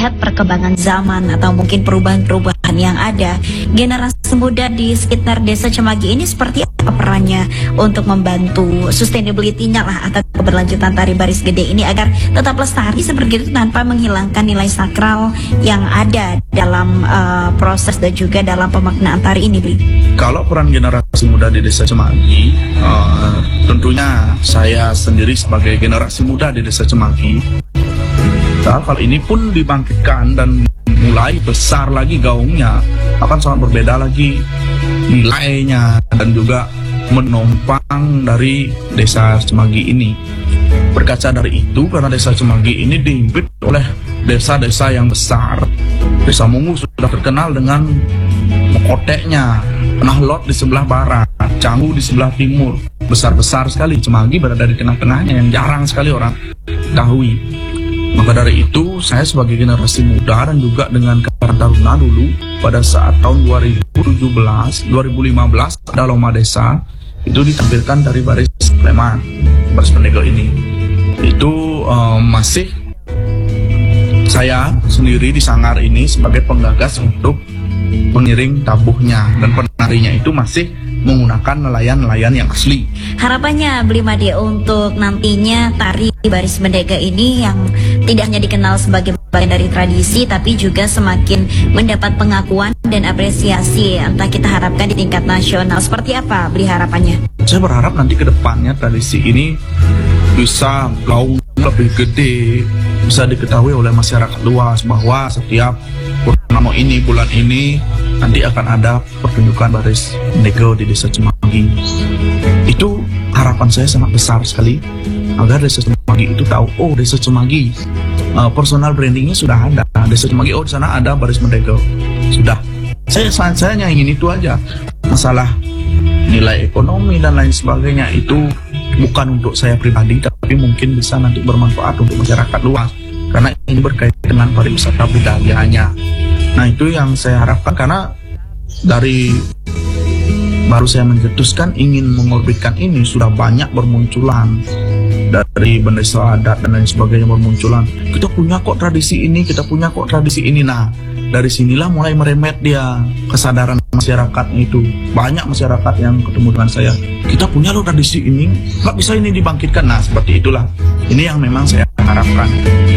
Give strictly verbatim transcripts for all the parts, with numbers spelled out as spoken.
melihat perkembangan zaman atau mungkin perubahan-perubahan yang ada, generasi muda di sekitar Desa Cemagi ini seperti apa perannya untuk membantu sustainability-nya lah atau keberlanjutan tari baris gede ini agar tetap lestari seperti itu tanpa menghilangkan nilai sakral yang ada dalam uh, proses dan juga dalam pemaknaan tari ini, Bli? Kalau peran generasi muda di Desa Cemagi, uh, tentunya saya sendiri sebagai generasi muda di Desa Cemagi, nah, kalau ini pun dibangkitkan dan mulai besar lagi gaungnya, akan sangat berbeda lagi nilainya dan juga menopang dari Desa Cemagi ini. Berkaca dari itu, karena Desa Cemagi ini dihimpit oleh desa-desa yang besar. Desa Mungu sudah terkenal dengan Mekoteknya, Nahlot di sebelah barat, Canggu di sebelah timur. Besar-besar sekali, Cemagi berada di tengah-tengahnya yang jarang sekali orang ketahui. Maka dari itu, saya sebagai generasi muda dan juga dengan Karang Taruna dulu, pada saat tahun dua ribu tujuh belas, dua ribu lima belas, ada lomba desa, itu ditampilkan dari baris Sleman, baris Pendego ini. Itu um, masih saya sendiri di Sanggar ini sebagai penggagas untuk mengiring tabuhnya, dan penarinya itu masih menggunakan nelayan-nelayan yang asli. Harapannya Bli Made untuk nantinya tari baris mendega ini yang tidak hanya dikenal sebagai bagian dari tradisi, tapi juga semakin mendapat pengakuan dan apresiasi. Entah kita harapkan di tingkat nasional. Seperti apa Bli harapannya? Saya berharap nanti ke depannya tradisi ini bisa gaung lebih gede, bisa diketahui oleh masyarakat luas bahwa setiap purnama ini, bulan ini nanti akan ada pertunjukan baris mendega di Desa Cemagi. Itu harapan saya sangat besar sekali, agar Desa Cemagi itu tahu, oh Desa Cemagi uh, personal brandingnya sudah ada. Desa Cemagi, oh di sana ada baris mendega. Sudah. Saya saya hanya ingin itu aja. Masalah nilai ekonomi dan lain sebagainya itu bukan untuk saya pribadi, tapi mungkin bisa nanti bermanfaat untuk masyarakat luas, karena ini berkaitan dengan pariwisata budayanya. Nah, itu yang saya harapkan, karena dari baru saya mencetuskan ingin mengorbitkan ini, sudah banyak bermunculan dari bendesa adat dan lain sebagainya bermunculan. Kita punya kok tradisi ini, kita punya kok tradisi ini. Nah, dari sinilah mulai meremet dia kesadaran masyarakat itu. Banyak masyarakat yang ketemu dengan saya, kita punya loh tradisi ini, nggak bisa ini dibangkitkan. Nah, seperti itulah. Ini yang memang saya harapkan.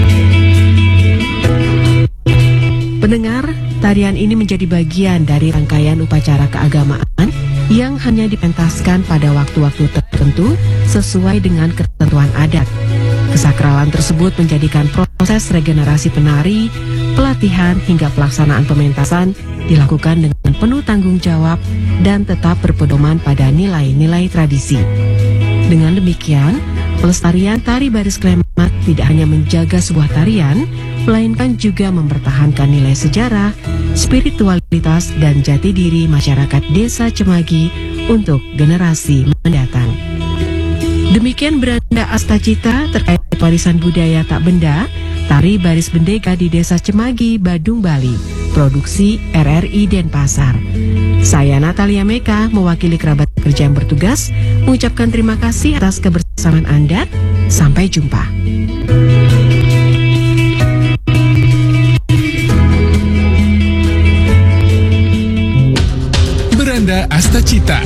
Pendengar, tarian ini menjadi bagian dari rangkaian upacara keagamaan yang hanya dipentaskan pada waktu-waktu tertentu sesuai dengan ketentuan adat. Kesakralan tersebut menjadikan proses regenerasi penari, pelatihan hingga pelaksanaan pementasan dilakukan dengan penuh tanggung jawab dan tetap berpedoman pada nilai-nilai tradisi. Dengan demikian, pelestarian tari baris Klemat tidak hanya menjaga sebuah tarian, melainkan juga mempertahankan nilai sejarah, spiritualitas, dan jati diri masyarakat Desa Cemagi untuk generasi mendatang. Demikian beranda Astacita terkait warisan budaya tak benda, tari baris mendega di Desa Cemagi, Badung, Bali. Produksi R R I Denpasar. Saya Natalia Meka, mewakili kerabat kerja yang bertugas, mengucapkan terima kasih atas kebersamaan Anda. Sampai jumpa. Beranda Astacita.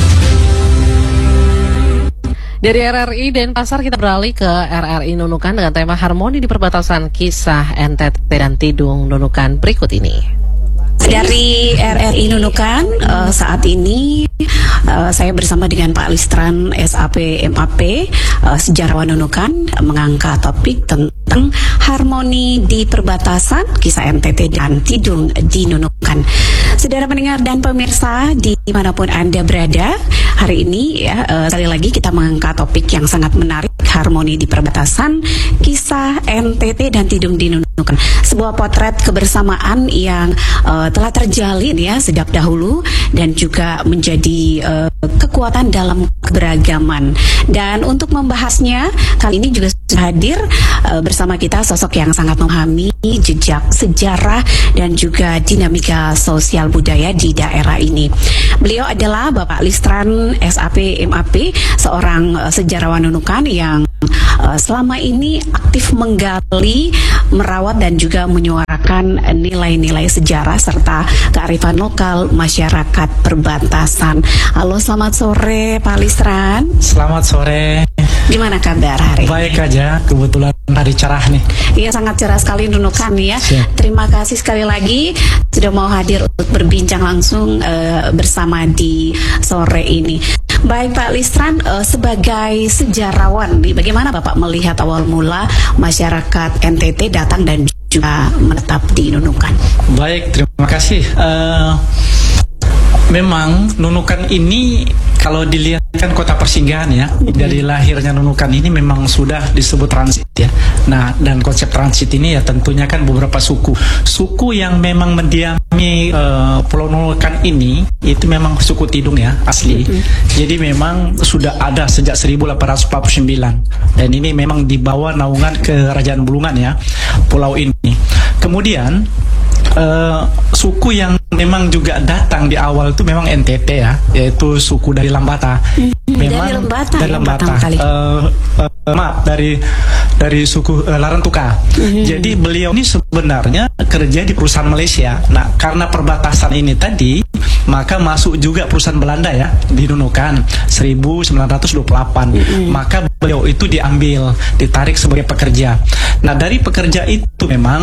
Dari R R I Denpasar kita beralih ke R R I Nunukan dengan tema Harmoni di Perbatasan, kisah N T T dan Tidung Nunukan berikut ini. Dari R R I Nunukan, uh, saat ini uh, saya bersama dengan Pak Listran S A P M A P, uh, sejarawan Nunukan, mengangkat topik tentang harmoni di perbatasan, kisah N T T dan Tidung di Nunukan. Saudara pendengar dan pemirsa dimanapun Anda berada, hari ini ya uh, sekali lagi kita mengangkat topik yang sangat menarik, harmoni di perbatasan, kisah N T T dan Tidung di Nunukan. Sebuah potret kebersamaan yang uh, telah terjalin ya sejak dahulu dan juga menjadi uh, kekuatan dalam keberagaman. Dan untuk membahasnya kali ini juga sudah hadir uh, bersama kita sosok yang sangat memahami jejak sejarah dan juga dinamika sosial budaya di daerah ini. Beliau adalah Bapak Listran S A P M A P, seorang uh, sejarawan Nunukan yang uh, selama ini aktif menggali, merawat dan juga menyuarakan nilai-nilai sejarah serta kearifan lokal masyarakat perbatasan. Halo, selamat sore Pak Listran. Selamat sore. Gimana kabar hari ini? Baik aja, kebetulan hari cerah nih. Iya, sangat cerah sekali Nunukan ya. Siap. Terima kasih sekali lagi sudah mau hadir untuk berbincang langsung uh, bersama di sore ini. Baik Pak Listran, uh, sebagai sejarawan, bagaimana Bapak melihat awal mula masyarakat N T T datang dan juga menetap di Nunukan? Baik, terima kasih. Uh, memang Nunukan ini kalau dilihat kan kota persinggahan ya, dari lahirnya Nunukan ini memang sudah disebut transit ya. Nah, dan konsep transit ini ya tentunya kan beberapa suku. Suku yang memang mendiami uh, Pulau Nunukan ini itu memang suku Tidung ya, asli. Jadi memang sudah ada sejak seribu delapan ratus empat puluh sembilan. Dan ini memang dibawa naungan Kerajaan Bulungan ya, pulau ini. Kemudian Uh, suku yang memang juga datang di awal itu memang N T T ya, yaitu suku dari Lambata. Memang dari Lembata, dari ya, Lembata. kali. Uh, uh, maaf dari dari suku uh, Larantuka. Mm-hmm. Jadi beliau ini sebenarnya kerja di perusahaan Malaysia. Nah, karena perbatasan ini tadi, maka masuk juga perusahaan Belanda ya di Nunukan seribu sembilan ratus dua puluh delapan. Mm-hmm. Maka beliau itu diambil, ditarik sebagai pekerja. Nah, dari pekerja itu memang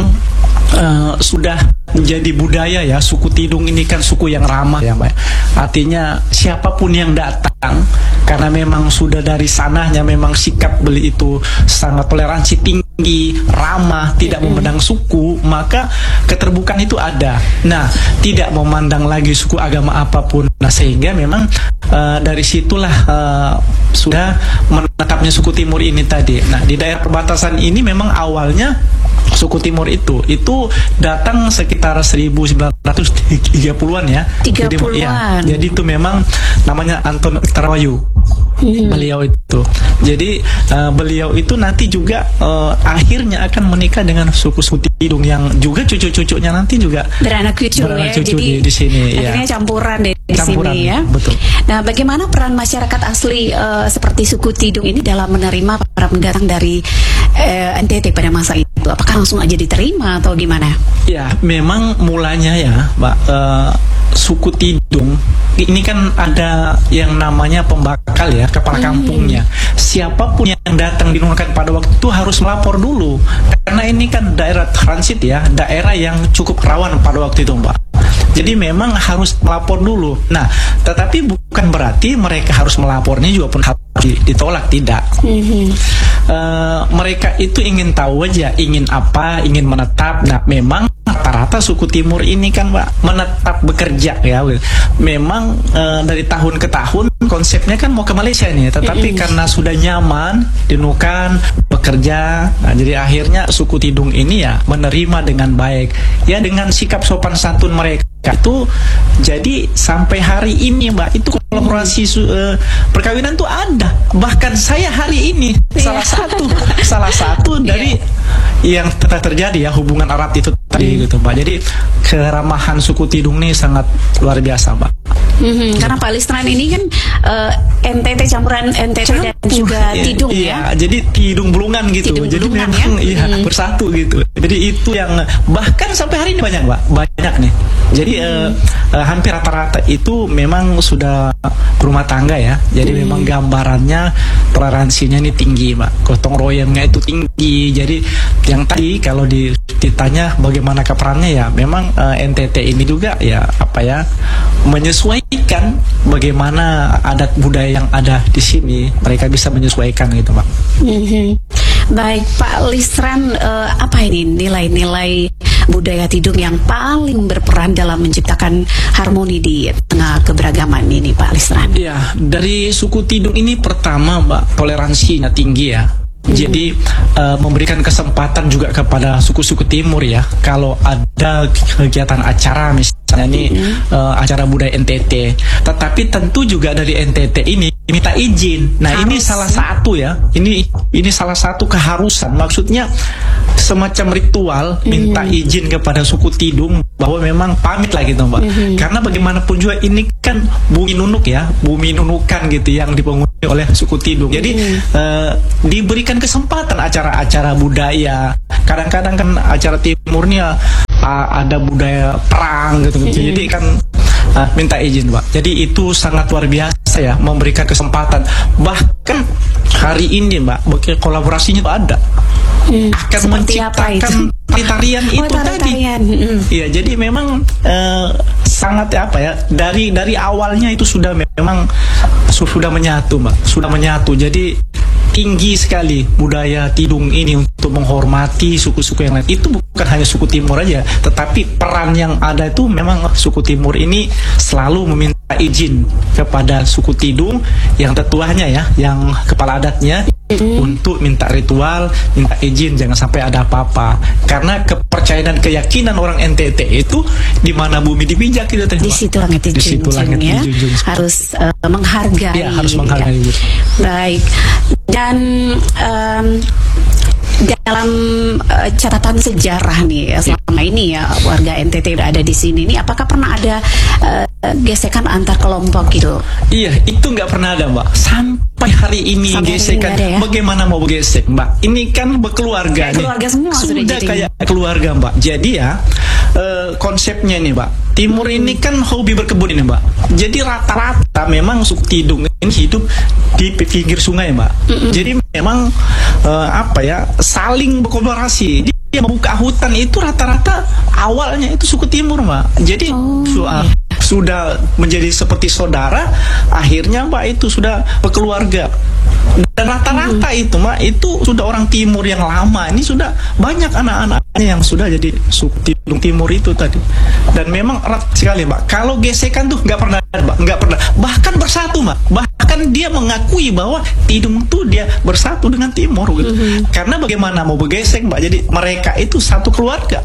uh, sudah menjadi budaya ya, suku Tidung ini kan suku yang ramah ya Mbak. Artinya siapapun yang datang, karena memang sudah dari sananya memang sikap beli itu sangat toleransi tinggi, ramah, tidak memandang suku, maka keterbukaan itu ada. Nah, tidak memandang lagi suku agama apapun. Nah, sehingga memang uh, dari situlah uh, sudah menetapnya suku Timur ini tadi. Nah, di daerah perbatasan ini memang awalnya suku Timur itu itu datang sekitar seribu sembilan ratus tiga puluhan ya. tiga puluhan. Jadi, ya, jadi itu memang namanya Anton Terawayu. Hmm. Beliau itu. Jadi uh, beliau itu nanti juga uh, akhirnya akan menikah dengan suku-suku Tidung yang juga cucu-cucunya nanti juga beranak cucu beranak ya. Cucu Jadi di, di sini akhirnya ya. campuran deh di Campuran, sini ya. Betul. Nah, bagaimana peran masyarakat asli uh, seperti suku Tidung ini dalam menerima para pendatang dari uh, N T T pada masa itu? Apakah langsung aja diterima atau gimana? Ya, memang mulanya ya, Mbak, uh, suku Tidung ini kan ada yang namanya pembakal ya, kepala kampungnya. Siapapun yang datang di Nunukan pada waktu itu harus melapor dulu, karena ini kan daerah transit ya, daerah yang cukup rawan pada waktu itu, Mbak. Jadi memang harus melapor dulu. Nah, tetapi bukan berarti mereka harus melapornya juga pun harus ditolak, tidak. Mm-hmm. Uh, mereka itu ingin tahu aja, ingin apa, ingin menetap. Nah, memang rata-rata suku Timur ini kan Pak menetap bekerja ya. Memang uh, dari tahun ke tahun konsepnya kan mau ke Malaysia nih, tetapi mm-hmm. karena sudah nyaman di Nunukan bekerja, nah, jadi akhirnya suku Tidung ini ya menerima dengan baik ya, dengan sikap sopan santun mereka itu. Jadi sampai hari ini Mbak, itu kolaborasi uh, perkawinan tuh ada. Bahkan saya hari ini salah satu salah satu dari yang telah terjadi ya, hubungan erat itu tadi gitu Mbak. Jadi keramahan suku Tidung ini sangat luar biasa Mbak. Mm-hmm. Karena Pak Listran ini kan uh, N T T campuran N T T Campur, dan juga iya, Tidung iya, ya. Jadi Tidung Bulungan gitu. Tidung jadi Bulungan, memang ya? iya hmm. bersatu gitu. Jadi itu yang bahkan sampai hari ini banyak Mbak, banyak nih. Jadi hmm. uh, uh, hampir rata-rata itu memang sudah berumah tangga ya. Jadi hmm. memang gambarannya toleransinya ini tinggi Mbak. Gotong royongnya itu tinggi. Jadi yang tadi kalau ditanya bagaimana perannya ya, memang uh, N T T ini juga ya apa ya, menyesuaikan bagaimana adat budaya yang ada di sini, mereka bisa menyesuaikan gitu Pak. Mm-hmm. Baik Pak Listran, uh, apa ini nilai-nilai budaya Tidung yang paling berperan dalam menciptakan harmoni di tengah keberagaman ini Pak Listran? Ya, dari suku Tidung ini pertama Mbak, toleransinya tinggi ya. Jadi uh, memberikan kesempatan juga kepada suku-suku Timur ya, kalau ada kegiatan acara misalnya ini mm-hmm. uh, acara budaya N T T, tetapi tentu juga dari N T T ini minta izin. Nah Harus. Ini salah satu ya, ini ini salah satu keharusan, maksudnya semacam ritual minta mm-hmm. izin kepada suku Tidung bahwa memang pamit lah gitu Mbak. Mm-hmm. Karena bagaimanapun juga ini kan bumi Nunuk ya, bumi Nunukan gitu yang dipenghuni oleh suku Tidung. Jadi mm-hmm. uh, diberikan kesempatan acara-acara budaya. Kadang-kadang kan acara timurnya uh, ada budaya perang gitu. Mm-hmm. Jadi kan uh, minta izin Mbak. Jadi itu sangat luar biasa ya, memberikan kesempatan. Bahkan hari ini Mbak, kolaborasinya itu ada. Hmm, akan menciptakan tarian itu oh, tadi. Iya, jadi memang uh, sangat apa ya, dari dari awalnya itu sudah memang sudah menyatu, Mbak. Sudah menyatu. Jadi tinggi sekali budaya Tidung ini untuk menghormati suku-suku yang lain. Itu bukan hanya suku Timur aja, tetapi peran yang ada itu memang suku Timur ini selalu meminta izin kepada suku Tidung yang tetuanya ya, yang kepala adatnya mm. untuk minta ritual, minta izin jangan sampai ada apa-apa. Karena kepercayaan dan keyakinan orang N T T itu di mana bumi dipijak gitu tadi. Di situ langit dijunjung ya. Harus uh, menghargai. Ya, harus menghargai. Ya. Baik. Dan um, dalam uh, catatan sejarah nih ya, selama ini ya warga N T T udah ada di sini nih, apakah pernah ada uh, gesekan antar kelompok gitu? Iya, itu nggak pernah ada Mbak. Sampai hari ini Sampai gesekan. Hari ini ya? Bagaimana mau bergesek Mbak? Ini kan berkeluarga nih. Keluarga semua sudah, sudah kayak keluarga Mbak. Jadi ya uh, konsepnya nih Mbak. Timur hmm. ini kan hobi berkebun ini Mbak. Jadi rata-rata memang suku Tidung ini hidup di pinggir sungai Mbak. Hmm. Jadi memang uh, apa ya, saling berkolaborasi. Dia membuka hutan itu rata-rata awalnya itu suku Timur Mbak. Jadi oh. su uh, sudah menjadi seperti saudara, akhirnya Mbak itu sudah berkeluarga. Dan rata-rata hmm. itu Mbak, itu sudah orang Timur yang lama. Ini sudah banyak anak-anaknya yang sudah jadi suku Tidung Timur itu tadi. Dan memang erat sekali Mbak. Kalau gesekan tuh nggak pernah Mbak, nggak pernah. Bahkan bersatu Mbak. Bahkan dia mengakui bahwa Tidung tuh dia bersatu dengan Timur gitu. Hmm. Karena bagaimana mau bergesek Mbak. Jadi mereka itu satu keluarga.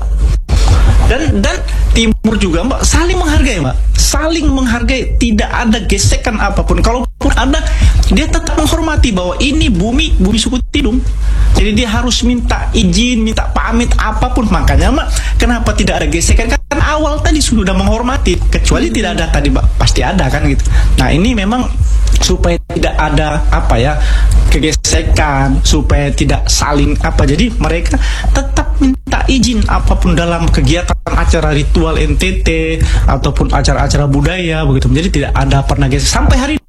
Dan dan Timur juga Mbak saling menghargai Mbak, saling menghargai, tidak ada gesekan apapun. Kalaupun ada, dia tetap menghormati bahwa ini bumi bumi suku Tidung. Jadi dia harus minta izin, minta pamit apapun. Makanya Mbak, kenapa tidak ada gesekan? Kan awal tadi sudah menghormati, kecuali hmm. tidak ada tadi Mbak, pasti ada kan gitu. Nah ini memang supaya tidak ada apa ya, kegesekan, supaya tidak saling apa, jadi mereka tetap minta izin apapun dalam kegiatan acara ritual N T T ataupun acara-acara budaya begitu. Jadi tidak ada pernah gesek sampai hari